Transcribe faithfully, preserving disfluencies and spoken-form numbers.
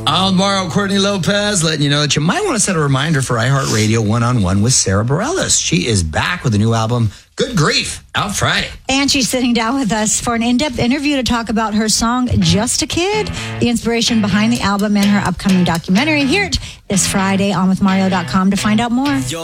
I'm Mario Courtney Lopez, letting you know that you might want to set a reminder for iHeartRadio One-on-One with Sarah Bareilles. She is back with a new album, Good Grief, out Friday. And she's sitting down with us for an in-depth interview to talk about her song, Just a Kid, the inspiration behind the album, and her upcoming documentary. Hear it this Friday on with mario dot com to find out more.